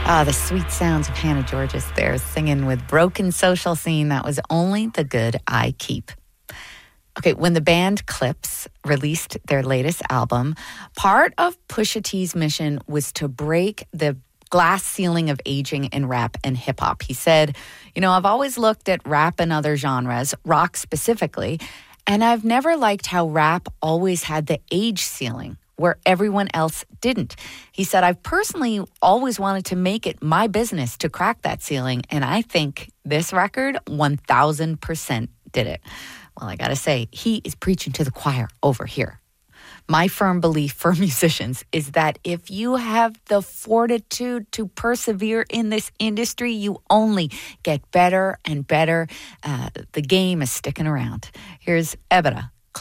Ah, the sweet sounds of Hannah Georges there singing with Broken Social Scene. That was Only the Good I Keep. Okay, when the band Clips released their latest album, part of Pusha T's mission was to break the glass ceiling of aging in rap and hip hop. He said, I've always looked at rap and other genres, rock specifically, and I've never liked how rap always had the age ceiling where everyone else didn't. He said, I've personally always wanted to make it my business to crack that ceiling, and I think this record 1,000% did it. Well, I gotta say, he is preaching to the choir over here. My firm belief for musicians is that if you have the fortitude to persevere in this industry, you only get better and better. The game is sticking around. Here's Ebera